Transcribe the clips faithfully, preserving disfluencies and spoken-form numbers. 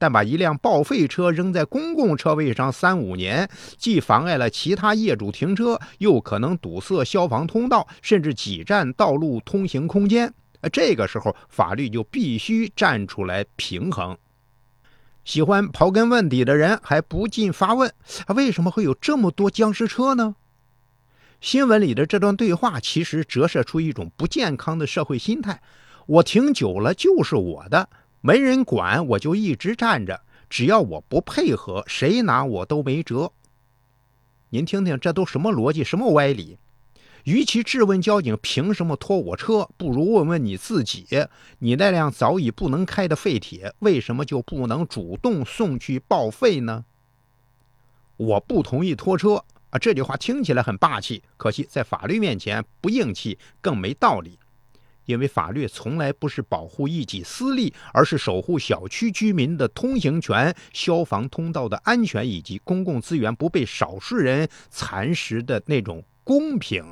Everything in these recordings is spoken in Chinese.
但把一辆报废车扔在公共车位上三五年，既妨碍了其他业主停车，又可能堵塞消防通道，甚至挤占道路通行空间。这个时候法律就必须站出来平衡。喜欢刨根问底的人还不禁发问，为什么会有这么多僵尸车呢？新闻里的这段对话其实折射出一种不健康的社会心态，我停久了就是我的，没人管我就一直站着，只要我不配合，谁拿我都没辙。您听听，这都什么逻辑，什么歪理？与其质问交警凭什么拖我车，不如问问你自己，你那辆早已不能开的废铁为什么就不能主动送去报废呢？我不同意拖车啊，这句话听起来很霸气，可惜在法律面前不硬气更没道理。因为法律从来不是保护一己私利，而是守护小区居民的通行权、消防通道的安全以及公共资源不被少数人蚕食的那种公平。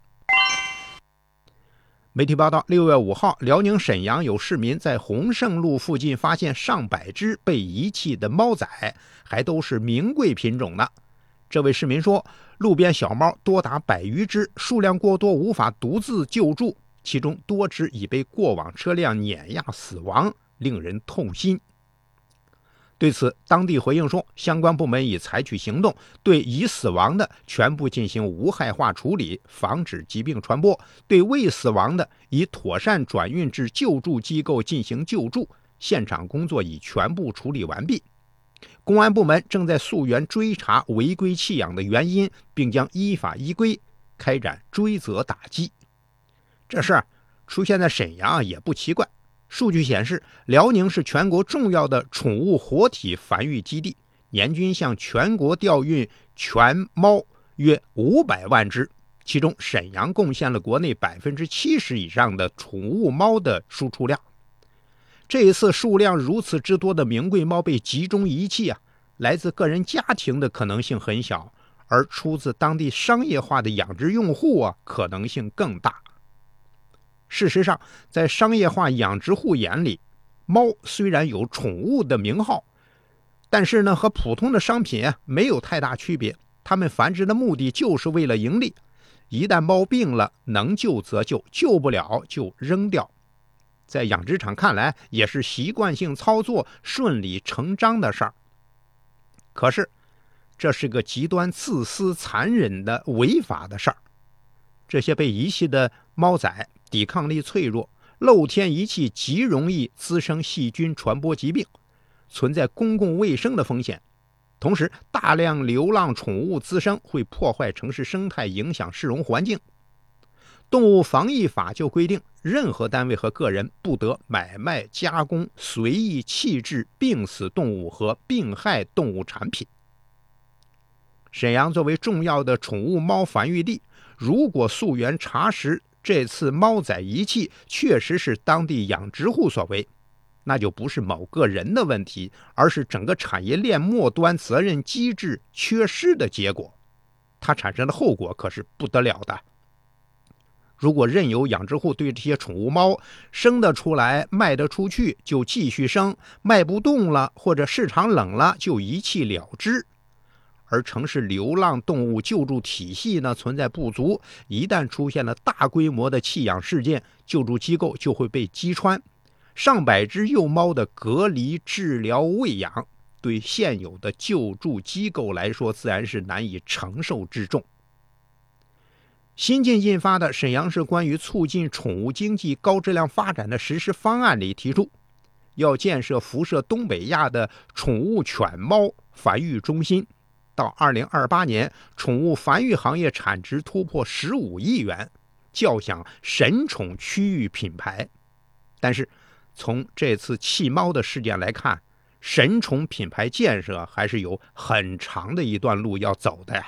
媒体报道，六月五号，辽宁沈阳有市民在洪胜路附近发现上百只被遗弃的猫仔，还都是名贵品种的。这位市民说，路边小猫多达百余只，数量过多，无法独自救助，其中多只已被过往车辆碾压死亡，令人痛心。对此，当地回应说，相关部门已采取行动，对已死亡的全部进行无害化处理，防止疾病传播；对未死亡的，已妥善转运至救助机构进行救助，现场工作已全部处理完毕。公安部门正在溯源追查违规弃养的原因，并将依法依规开展追责打击。这事儿出现在沈阳也不奇怪。数据显示，辽宁是全国重要的宠物活体繁育基地，年均向全国调运犬猫约五百万只，其中沈阳贡献了国内百分之七十以上的宠物猫的输出量。这一次数量如此之多的名贵猫被集中遗弃啊，来自个人家庭的可能性很小，而出自当地商业化的养殖用户啊，可能性更大。事实上，在商业化养殖户眼里，猫虽然有宠物的名号，但是呢，和普通的商品啊没有太大区别。它们繁殖的目的就是为了盈利。一旦猫病了，能救则救，救不了就扔掉。在养殖场看来，也是习惯性操作、顺理成章的事儿。可是，这是个极端自私、残忍的违法的事儿。这些被遗弃的猫仔抵抗力脆弱，露天遗弃极容易滋生细菌，传播疾病，存在公共卫生的风险。同时，大量流浪宠物滋生会破坏城市生态，影响市容环境。动物防疫法就规定，任何单位和个人不得买卖、加工、随意弃置病死动物和病害动物产品。沈阳作为重要的宠物猫繁育地，如果溯源查实这次猫仔遗弃确实是当地养殖户所为，那就不是某个人的问题，而是整个产业链末端责任机制缺失的结果。它产生的后果可是不得了的。如果任由养殖户对这些宠物猫生得出来、卖得出去就继续生，卖不动了或者市场冷了就遗弃了之。而城市流浪动物救助体系呢存在不足，一旦出现了大规模的弃养事件，救助机构就会被击穿。上百只幼猫的隔离、治疗、喂养，对现有的救助机构来说自然是难以承受之重。新近印发的《沈阳市关于促进宠物经济高质量发展的实施方案》里提出，要建设辐射东北亚的宠物犬猫繁育中心，到二零二八年，宠物繁育行业产值突破十五亿元，叫响神宠区域品牌。但是，从这次弃猫的事件来看，神宠品牌建设还是有很长的一段路要走的呀。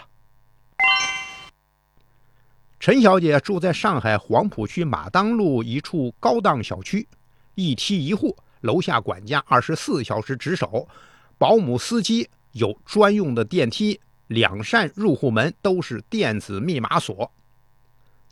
陈小姐住在上海黄浦区马当路一处高档小区，一梯一户，楼下管家二十四小时值守，保姆司机有专用的电梯，两扇入户门都是电子密码锁。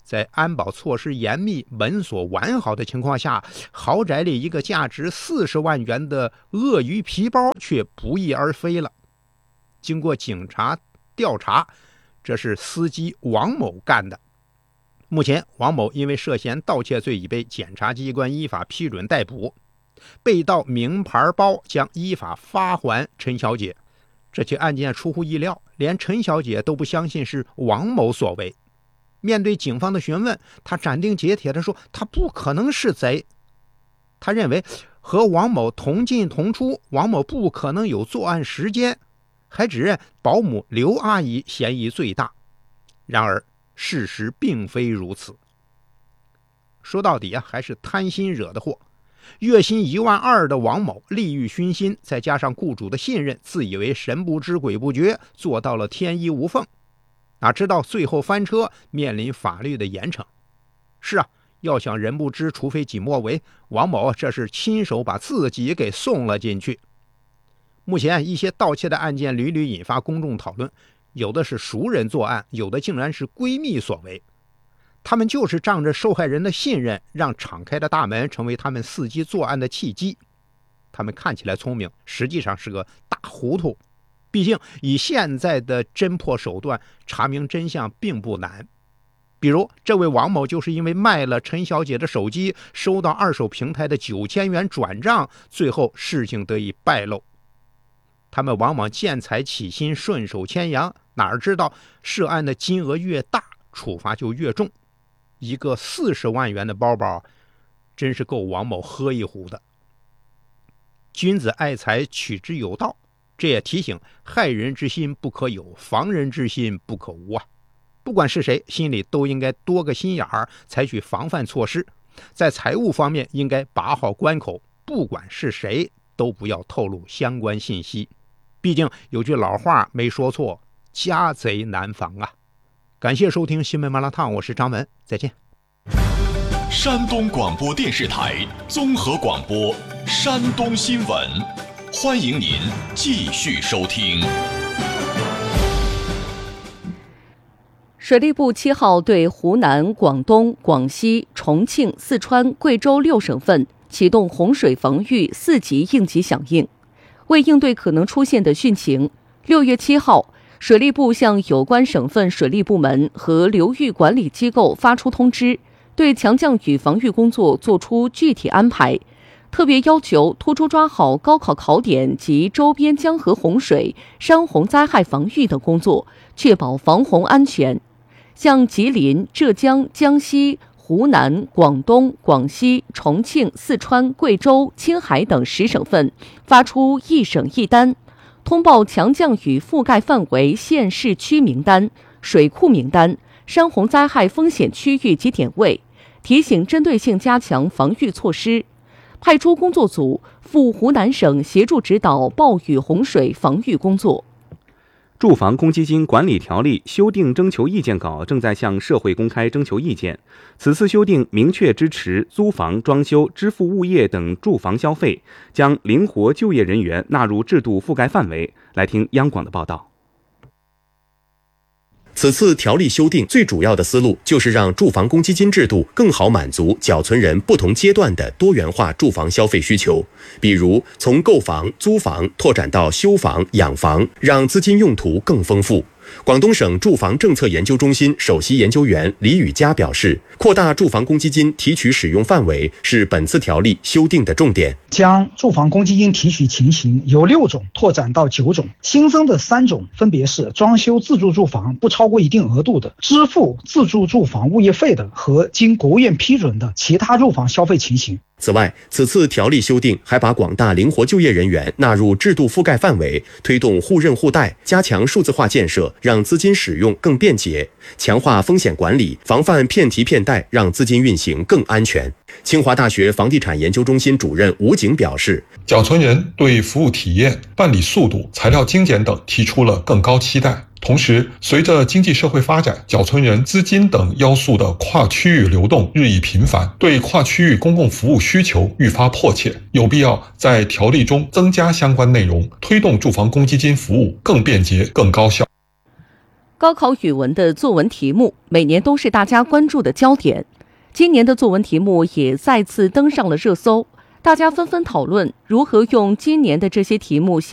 在安保措施严密、门锁完好的情况下，豪宅里一个价值四十万元的鳄鱼皮包却不翼而飞了。经过警察调查，这是司机王某干的。目前王某因为涉嫌盗窃罪已被检察机关依法批准逮捕，被盗名牌包将依法发还陈小姐。这起案件出乎意料，连陈小姐都不相信是王某所为。面对警方的询问，他斩钉截铁地说他不可能是贼。他认为和王某同进同出，王某不可能有作案时间，还指认保姆刘阿姨嫌疑最大。然而事实并非如此。说到底啊，还是贪心惹的祸。月薪一万二的王某利欲熏心，再加上雇主的信任，自以为神不知鬼不觉，做到了天衣无缝。哪知道最后翻车，面临法律的严惩。是啊，要想人不知，除非己莫为。王某这是亲手把自己给送了进去。目前一些盗窃的案件屡屡引发公众讨论，有的是熟人作案，有的竟然是闺蜜所为。他们就是仗着受害人的信任，让敞开的大门成为他们伺机作案的契机。他们看起来聪明，实际上是个大糊涂。毕竟以现在的侦破手段，查明真相并不难。比如这位王某就是因为卖了陈小姐的手机，收到二手平台的九千元转账，最后事情得以败露。他们往往见财起心，顺手牵羊，哪知道涉案的金额越大，处罚就越重。一个四十万元的包包，真是够王某喝一壶的。君子爱财，取之有道。这也提醒害人之心不可有，防人之心不可无啊！不管是谁，心里都应该多个心眼儿，采取防范措施。在财务方面，应该把好关口，不管是谁，都不要透露相关信息。毕竟有句老话没说错，家贼难防啊！感谢收听新闻麻辣烫，我是张文，再见。 山东广播电视台综合广播山东新闻，欢迎您继续收听。 水利部七号对湖南、广东、广西、重庆、四川、贵州六省份启动洪水防御四级应急响应。为应对可能出现的汛情，六月七号，水利部向有关省份水利部门和流域管理机构发出通知，对强降雨防御工作作出具体安排。特别要求突出抓好高考考点及周边江河洪水、山洪灾害防御等工作，确保防洪安全。向吉林、浙江、江西、湖南、广东、广西、重庆、四川、贵州、青海等十省份发出一省一单，通报强降雨覆盖范围县市区名单、水库名单、山洪灾害风险区域及点位，提醒针对性加强防御措施。派出工作组赴湖南省协助指导暴雨洪水防御工作。 住房公积金管理条例修订征求意见稿正在向社会公开征求意见。此次修订明确支持租房、装修、支付物业等住房消费，将灵活就业人员纳入制度覆盖范围。来听央广的报道。 此次条例修订最主要的思路就是让住房公积金制度更好满足缴存人不同阶段的多元化住房消费需求，比如从购房、租房拓展到修房、养房，让资金用途更丰富。广东省住房政策研究中心首席研究员李宇佳表示，扩大住房公积金提取使用范围是本次条例修订的重点， 将住房公积金提取情形由六种拓展到九种，新增的三种分别是装修自住住房不超过一定额度的、支付自住住房物业费的和经国务院批准的其他住房消费情形。 此外，此次条例修订还把广大灵活就业人员纳入制度覆盖范围，推动互认互贷，加强数字化建设，让资金使用更便捷，强化风险管理，防范骗提骗贷，让资金运行更安全。清华大学房地产研究中心主任吴景表示， 缴存人对服务体验、办理速度、材料精简等提出了更高期待。同时，随着经济社会发展，缴存人资金等要素的跨区域流动日益频繁，对跨区域公共服务需求愈发迫切，有必要在条例中增加相关内容，推动住房公积金服务更便捷、更高效。 高考语文的作文题目每年都是大家关注的焦点，今年的作文题目也再次登上了热搜，大家纷纷讨论如何用今年的这些题目